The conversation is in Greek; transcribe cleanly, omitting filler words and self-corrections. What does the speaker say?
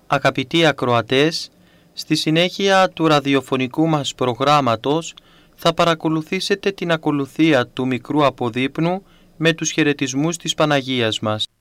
Αγαπητοί ακροατές, στη συνέχεια του ραδιοφωνικού μας προγράμματος θα παρακολουθήσετε την ακολουθία του μικρού αποδείπνου με τους χαιρετισμούς της Παναγίας μας.